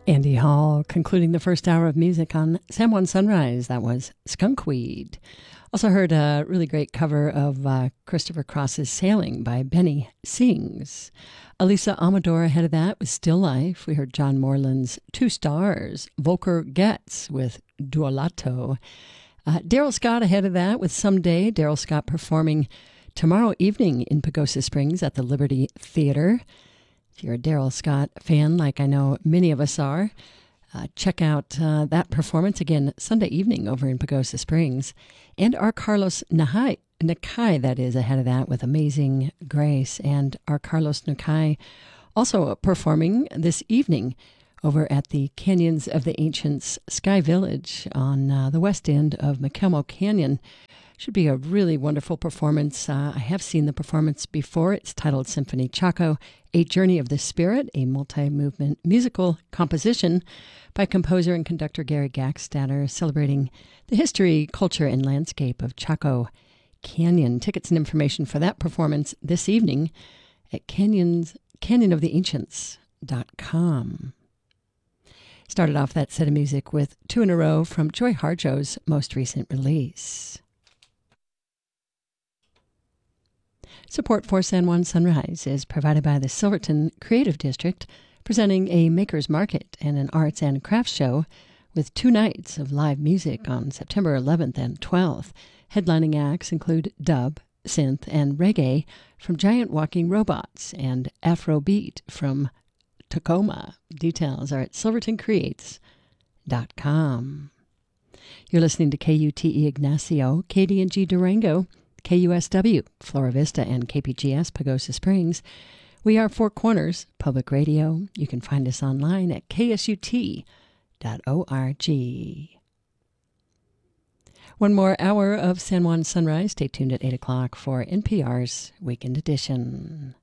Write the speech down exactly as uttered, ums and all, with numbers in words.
Andy Hall concluding the first hour of music on San Juan Sunrise. That was Skunkweed. Also heard a really great cover of uh, Christopher Cross's Sailing by Benny Sings. Elisa Amador ahead of that with Still Life. We heard John Moreland's Two Stars. Volker Getz with Duolato. Uh, Daryl Scott ahead of that with Someday. Daryl Scott performing tomorrow evening in Pagosa Springs at the Liberty Theater. If you're a Daryl Scott fan, like I know many of us are, uh, check out uh, that performance again Sunday evening over in Pagosa Springs. And our Carlos Nakai, Nakai, that is, ahead of that with Amazing Grace. And our Carlos Nakai also performing this evening over at the Canyons of the Ancients Sky Village on uh, the west end of McElmo Canyon. Should be a really wonderful performance. Uh, I have seen the performance before. It's titled Symphony Chaco, A Journey of the Spirit, a multi-movement musical composition by composer and conductor Gary Gackstatter, celebrating the history, culture, and landscape of Chaco Canyon. Tickets and information for that performance this evening at canyons, canyon of the ancients dot com. Started off that set of music with two in a row from Joy Harjo's most recent release. Support for San Juan Sunrise is provided by the Silverton Creative District, presenting a Maker's Market and an arts and crafts show with two nights of live music on September eleventh and twelfth. Headlining acts include dub, synth, and reggae from Giant Walking Robots and Afrobeat from Tacoma. Details are at silverton creates dot com. You're listening to K U T E Ignacio, K D and G Durango, K U S W, Flora Vista, and K P G S, Pagosa Springs. We are Four Corners Public Radio. You can find us online at K S U T dot org. One more hour of San Juan Sunrise. Stay tuned at eight o'clock for N P R's Weekend Edition.